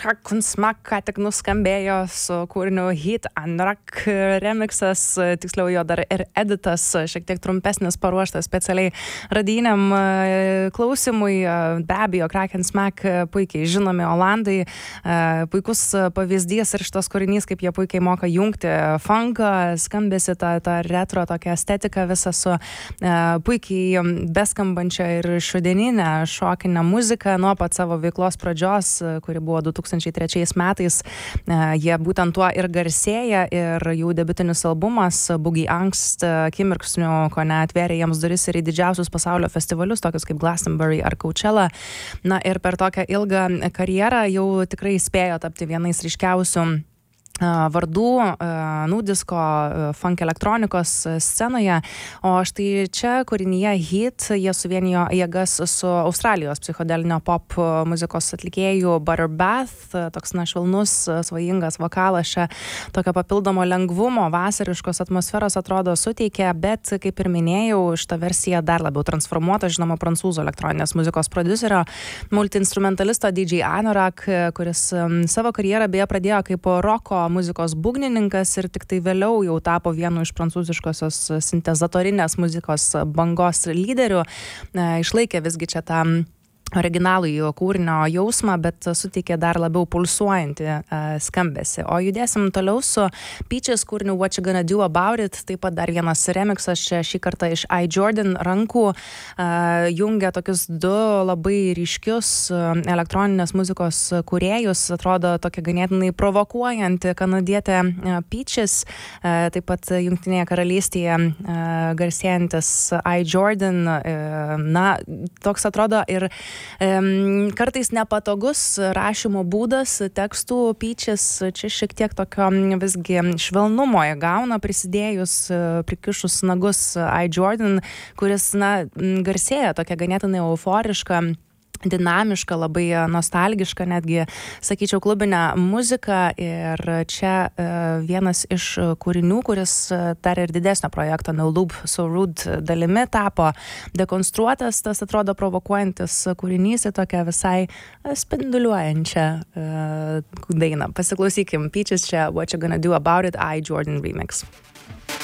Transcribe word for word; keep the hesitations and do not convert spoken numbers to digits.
Crack and Smack ką tik nuskambėjo su kūriniu Hit and Rock remixas, tiksliau jo dar ir editas, šiek tiek trumpesnis, paruoštas specialiai radijiniam klausimui. Be abejo, Crack and Smack puikiai žinomi Olandai, puikus pavyzdys ir šitas kūrinys, kaip jie puikiai moka jungti funką, skambėsi tą, tą retro tokią estetiką visą su puikiai beskambančia ir šiandieninę šokinę muziką nuo pat savo veiklos pradžios, kuri buvo du tūkstančiai trečiais metais. Jie būtent tuo ir garsėja ir jų debiutinis albumas Boogie Angst akimirksniu kone atvėrė jiems duris ir į didžiausius pasaulio festivalius, tokius kaip Glastonbury ar Coachella. Na ir per tokią ilgą karjerą jau tikrai spėjo tapti vienais ryškiausių vardų nudisko funk elektronikos scenoje, o štai čia kūrinyje Hit jie suvienijo jėgas su Australijos psichodelinio pop muzikos atlikėjų Butterbath, toks na švelnus, svajingas vokalas čia tokio papildomo lengvumo, vasariškos atmosferos atrodo suteikė, bet kaip ir minėjau, šita versija dar labiau transformuota, žinoma, prancūzų elektroninės muzikos prodiuserio, multiinstrumentalisto D J Anorak, kuris savo karjerą beje pradėjo kaip roko muzikos būgnininkas ir tik tai vėliau jau tapo vienu iš prancūziškosios sintezatorinės muzikos bangos lyderių. Išlaikė visgi čia tą originalų jo kūrinio jausmą, bet suteikė dar labiau pulsuojantį uh, skambesį. O judėsim toliau su Peaches kūriniu What You Gonna Do About It, taip pat dar vienas remixas čia šį kartą iš I Jordan rankų, uh, jungia tokius du labai ryškius uh, elektroninės muzikos kūrėjus, atrodo tokia ganėtinai provokuojanti kanadietė uh, Peaches, uh, taip pat Jungtinėje karalystėje uh, garsėjantis I Jordan, uh, na, toks atrodo ir kartais nepatogus rašymo būdas tekstų. Peaches čia šiek tiek tokio visgi švelnumo gauna, prisidėjus, prikišus nagus I Jordan, kuris, na, garsėja tokia ganėtinai euforiška, dinamiška, labai nostalgiška, netgi, sakyčiau, klubinę muziką. Ir čia uh, vienas iš kūrinių, kuris dar ir didesnio projekto No Loop So Rude dalimi tapo dekonstruotas, tas atrodo provokuojantis kūrinys į tokią visai spinduliuojančią uh, dainą. Pasiklausykim, Peaches čia What You Gonna Do About It, I Jordan remix.